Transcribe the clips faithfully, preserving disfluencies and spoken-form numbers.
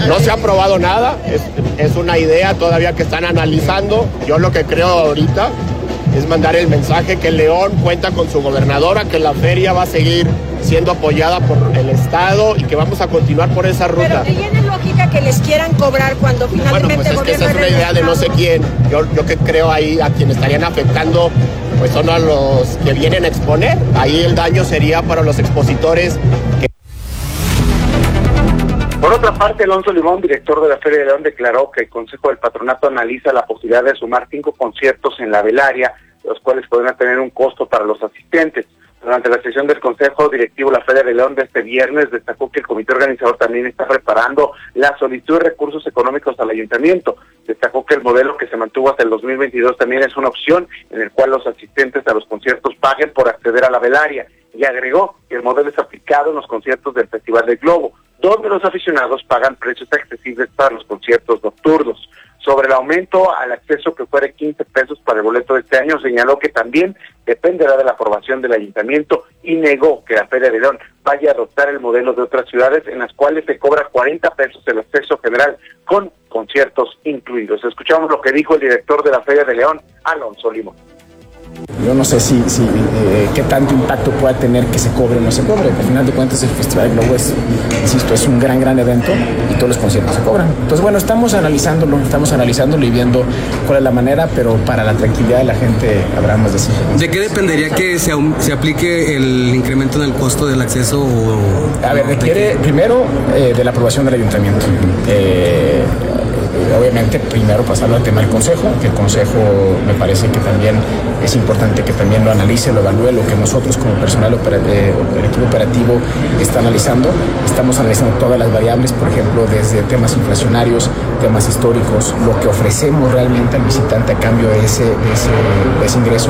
No se ha aprobado nada, es, es una idea todavía que están analizando. Yo lo que creo ahorita es mandar el mensaje que León cuenta con su gobernadora, que la feria va a seguir siendo apoyada por el Estado y que vamos a continuar por esa ruta. Pero ¿tiene lógica que les quieran cobrar cuando finalmente... Bueno, pues es que esa es una idea de no sé quién. Yo, yo que creo ahí a quienes estarían afectando, pues son a los que vienen a exponer. Ahí el daño sería para los expositores que... Por otra parte, Alonso Limón, director de la Feria de León, declaró que el Consejo del Patronato analiza la posibilidad de sumar cinco conciertos en la velaria, los cuales podrán tener un costo para los asistentes. Durante la sesión del Consejo Directivo de la Feria de León de este viernes, destacó que el comité organizador también está preparando la solicitud de recursos económicos al ayuntamiento. Destacó que el modelo que se mantuvo hasta el dos mil veintidós también es una opción en el cual los asistentes a los conciertos paguen por acceder a la velaria. Y agregó que el modelo es aplicado en los conciertos del Festival del Globo, donde los aficionados pagan precios accesibles para los conciertos nocturnos. Sobre el aumento al acceso, que fue de quince pesos para el boleto de este año, señaló que también dependerá de la aprobación del ayuntamiento y negó que la Feria de León vaya a adoptar el modelo de otras ciudades en las cuales se cobra cuarenta pesos el acceso general con conciertos incluidos. Escuchamos lo que dijo el director de la Feria de León, Alonso Limón. Yo no sé si, si eh, qué tanto impacto pueda tener que se cobre o no se cobre. Al final de cuentas, el Festival del Globo es, insisto, es un gran, gran evento y todos los conciertos se cobran. Entonces, bueno, estamos analizándolo, estamos analizándolo y viendo cuál es la manera, pero para la tranquilidad de la gente habrá más decisiones. ¿De qué dependería que se, se aplique el incremento en el costo del acceso? O, A ver, requiere primero eh, de la aprobación del ayuntamiento. Eh, Obviamente, primero pasarlo al tema del Consejo, que el Consejo me parece que también es importante que también lo analice, lo evalúe, lo que nosotros como personal operativo, el equipo operativo está analizando. Estamos analizando todas las variables, por ejemplo, desde temas inflacionarios, temas históricos, lo que ofrecemos realmente al visitante a cambio de ese, de ese, de ese ingreso.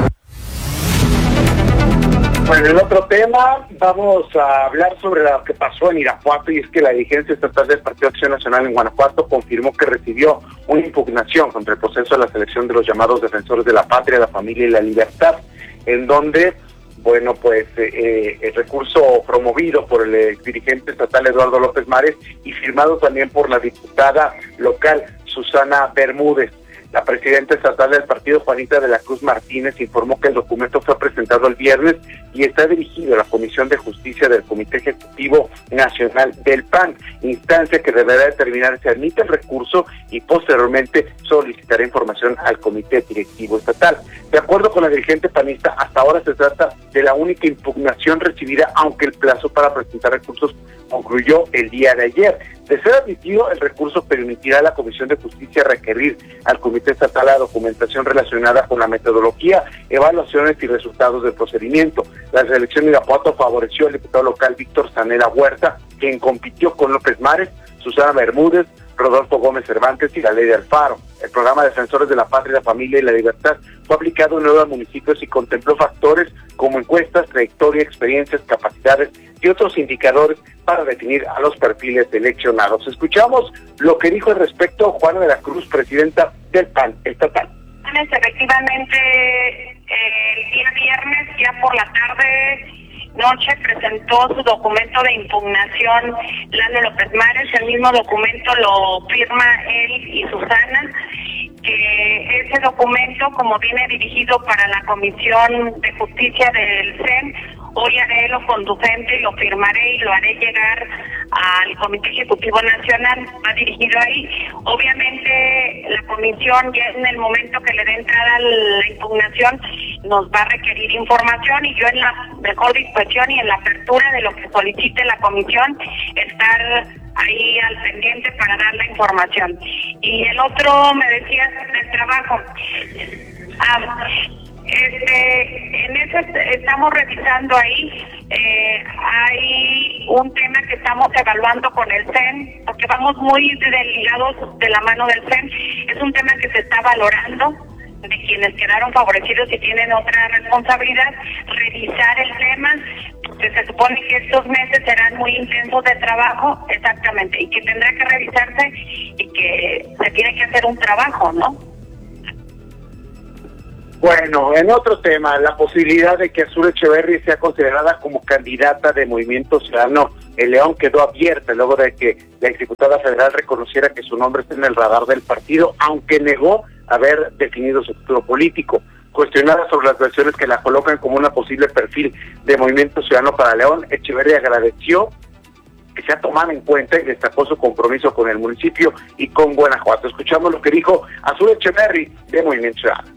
Bueno, en el otro tema vamos a hablar sobre lo que pasó en Irapuato, y es que la dirigencia estatal del Partido Acción Nacional en Guanajuato confirmó que recibió una impugnación contra el proceso de la selección de los llamados defensores de la patria, la familia y la libertad, en donde, bueno, pues eh, el recurso promovido por el eh, dirigente estatal Eduardo López Mares y firmado también por la diputada local Susana Bermúdez. La presidenta estatal del partido, Juanita de la Cruz Martínez, informó que el documento fue presentado el viernes y está dirigido a la Comisión de Justicia del Comité Ejecutivo Nacional del P A N, instancia que deberá determinar si admite el recurso y posteriormente solicitará información al Comité Directivo Estatal. De acuerdo con la dirigente panista, hasta ahora se trata de la única impugnación recibida, aunque el plazo para presentar recursos concluyó el día de ayer. De ser admitido, el recurso permitirá a la Comisión de Justicia requerir al Comité Estatal la documentación relacionada con la metodología, evaluaciones y resultados del procedimiento. La selección de Irapuato favoreció al diputado local Víctor Sanela Huerta, quien compitió con López Mares, Susana Bermúdez, Rodolfo Gómez Cervantes y la Ley de Alfaro. El programa Defensores de la Patria, la Familia y la Libertad fue aplicado en nueve municipios y contempló factores como encuestas, trayectoria, experiencias, capacidades y otros indicadores para definir a los perfiles seleccionados. Escuchamos lo que dijo al respecto Juana de la Cruz, presidenta del P A N estatal. Efectivamente, el día viernes, ya por la tarde, noche, presentó su documento de impugnación Lalo López Mares. El mismo documento lo firma él y Susana, que ese documento, como viene dirigido para la Comisión de Justicia del C E N, hoy haré lo conducente y lo firmaré y lo haré llegar al Comité Ejecutivo Nacional. Va dirigido ahí. Obviamente la comisión, ya en el momento que le dé entrada a la impugnación, nos va a requerir información, y yo en la mejor disposición y en la apertura de lo que solicite la comisión, estar ahí al pendiente para dar la información. Y el otro, me decías, del trabajo. Ah, Este, en eso estamos revisando ahí, eh, hay un tema que estamos evaluando con el C E N, porque vamos muy ligados de la mano del C E N. Es un tema que se está valorando, de quienes quedaron favorecidos y tienen otra responsabilidad, revisar el tema, porque se supone que estos meses serán muy intensos de trabajo, exactamente, y que tendrá que revisarse y que se tiene que hacer un trabajo, ¿no? Bueno, en otro tema, la posibilidad de que Azul Echeverri sea considerada como candidata de Movimiento Ciudadano en León quedó abierta luego de que la exdiputada federal reconociera que su nombre está en el radar del partido, aunque negó haber definido su futuro político. Cuestionada sobre las versiones que la colocan como una posible perfil de Movimiento Ciudadano para León, Echeverri agradeció que sea tomada en cuenta y destacó su compromiso con el municipio y con Guanajuato. Escuchamos lo que dijo Azul Echeverri de Movimiento Ciudadano.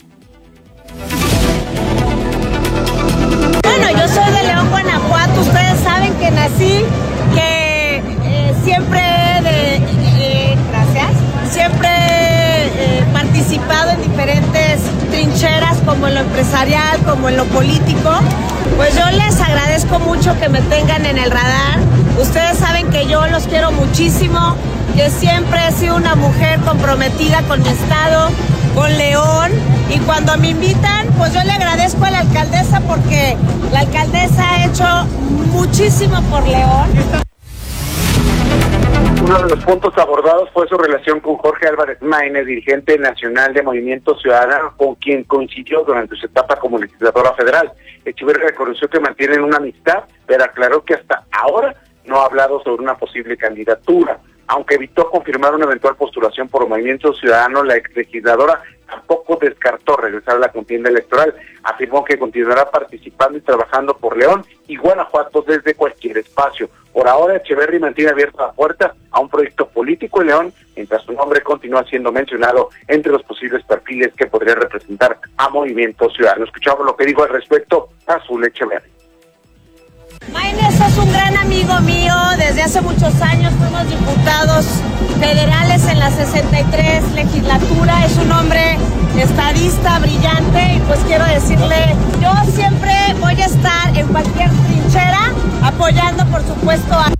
Bueno, yo soy de León, Guanajuato. Ustedes saben que nací, que eh, siempre de, eh, gracias, siempre he eh, participado en diferentes trincheras, como en lo empresarial, como en lo político. Pues yo les agradezco mucho que me tengan en el radar. Ustedes saben que yo los quiero muchísimo, que siempre he sido una mujer comprometida con mi estado, con León, y cuando me invitan, pues yo le agradezco a la alcaldesa porque la alcaldesa ha hecho muchísimo por León. Uno de los puntos abordados fue su relación con Jorge Álvarez Maínez, dirigente nacional de Movimiento Ciudadano, con quien coincidió durante su etapa como legisladora federal. Echeverri reconoció que mantienen una amistad, pero aclaró que hasta ahora no ha hablado sobre una posible candidatura. Aunque evitó confirmar una eventual postulación por Movimiento Ciudadano, la exlegisladora tampoco descartó regresar a la contienda electoral. Afirmó que continuará participando y trabajando por León y Guanajuato desde cualquier espacio. Por ahora, Echeverri mantiene abierta la puerta a un proyecto político en León, mientras su nombre continúa siendo mencionado entre los posibles perfiles que podría representar a Movimiento Ciudadano. Escuchamos lo que dijo al respecto Azul Echeverri. Maínez es un gran amigo mío, desde hace muchos años fuimos diputados federales en la sesenta y tres legislatura, es un hombre estadista brillante y pues quiero decirle, yo siempre voy a estar en cualquier trinchera apoyando por supuesto a...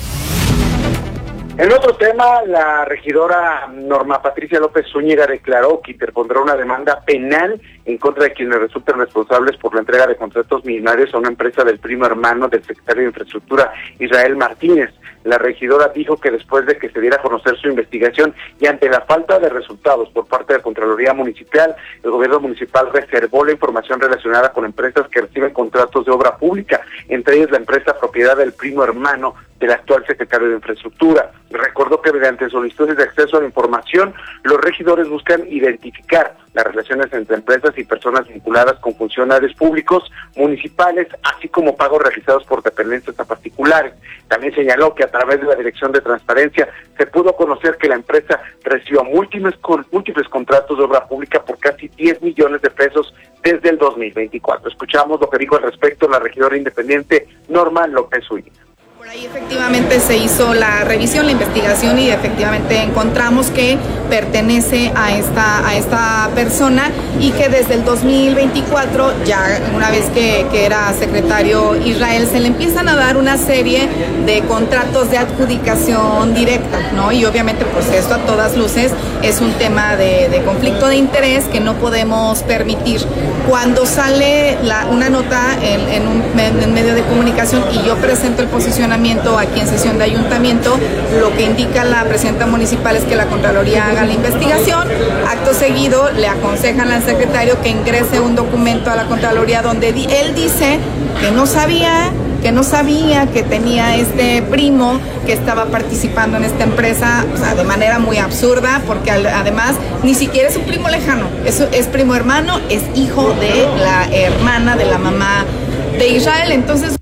En otro tema, la regidora Norma Patricia López Zúñiga declaró que interpondrá una demanda penal en contra de quienes resulten responsables por la entrega de contratos millonarios a una empresa del primo hermano del secretario de Infraestructura, Israel Martínez. La regidora dijo que después de que se diera a conocer su investigación y ante la falta de resultados por parte de la Contraloría Municipal, el gobierno municipal reservó la información relacionada con empresas que reciben contratos de obra pública, entre ellas la empresa propiedad del primo hermano del actual secretario de Infraestructura. Recordó que mediante solicitudes de acceso a la información, los regidores buscan identificar las relaciones entre empresas y personas vinculadas con funcionarios públicos municipales, así como pagos realizados por dependencias a particulares. También señaló que a través de la Dirección de Transparencia se pudo conocer que la empresa recibió múltiples, múltiples contratos de obra pública por casi diez millones de pesos desde el dos mil veinticuatro. Escuchamos lo que dijo al respecto la regidora independiente Norma López Zúñiga. Por ahí efectivamente se hizo la revisión, la investigación y efectivamente encontramos que pertenece a esta a esta persona y que desde el dos mil veinticuatro, ya una vez que, que era secretario Israel, se le empiezan a dar una serie de contratos de adjudicación directa, ¿no? Y obviamente pues esto a todas luces es un tema de, de conflicto de interés que no podemos permitir. Cuando sale la, una nota en, en un en medio de comunicación y yo presento el posicionamiento aquí en sesión de ayuntamiento, lo que indica la presidenta municipal es que la Contraloría haga la investigación. Acto seguido le aconsejan al secretario que ingrese un documento a la Contraloría donde di- él dice que no sabía que no sabía que tenía este primo que estaba participando en esta empresa, o sea, de manera muy absurda, porque al, además ni siquiera es un primo lejano, es, es primo hermano, es hijo de la hermana de la mamá de Israel. Entonces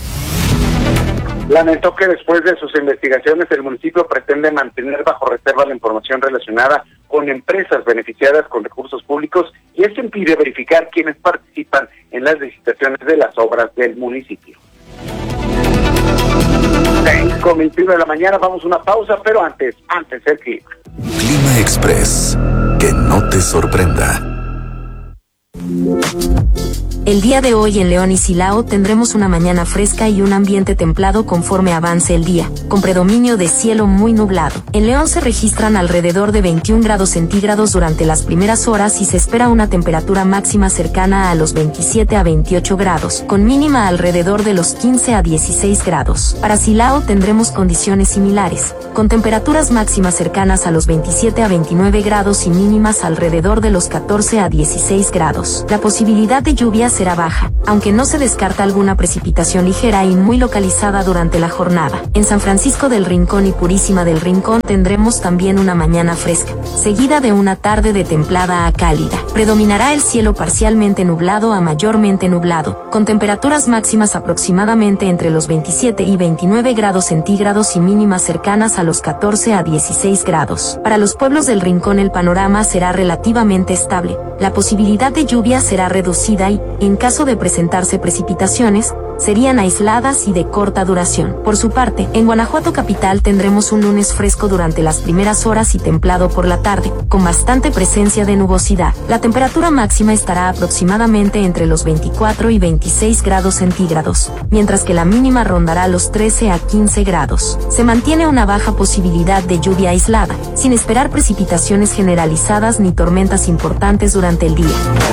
lamentó que después de sus investigaciones el municipio pretende mantener bajo reserva la información relacionada con empresas beneficiadas con recursos públicos y esto impide verificar quiénes participan en las licitaciones de las obras del municipio. seis con veintiuno de la mañana, vamos a una pausa, pero antes, antes el clima. Clima Express, que no te sorprenda. El día de hoy en León y Silao tendremos una mañana fresca y un ambiente templado conforme avance el día, con predominio de cielo muy nublado. En León se registran alrededor de veintiún grados centígrados durante las primeras horas y se espera una temperatura máxima cercana a los veintisiete a veintiocho grados, con mínima alrededor de los quince a dieciséis grados. Para Silao tendremos condiciones similares, con temperaturas máximas cercanas a los veintisiete a veintinueve grados y mínimas alrededor de los catorce a dieciséis grados. La posibilidad de lluvia será baja, aunque no se descarta alguna precipitación ligera y muy localizada durante la jornada. En San Francisco del Rincón y Purísima del Rincón tendremos también una mañana fresca, seguida de una tarde de templada a cálida. Predominará el cielo parcialmente nublado a mayormente nublado, con temperaturas máximas aproximadamente entre los veintisiete y veintinueve grados centígrados y mínimas cercanas a los catorce a dieciséis grados. Para los pueblos del Rincón el panorama será relativamente estable. La posibilidad de lluvia será reducida y, en caso de presentarse precipitaciones, serían aisladas y de corta duración. Por su parte, en Guanajuato capital tendremos un lunes fresco durante las primeras horas y templado por la tarde, con bastante presencia de nubosidad. La temperatura máxima estará aproximadamente entre los veinticuatro y veintiséis grados centígrados, mientras que la mínima rondará los trece a quince grados. Se mantiene una baja posibilidad de lluvia aislada, sin esperar precipitaciones generalizadas ni tormentas importantes durante el día.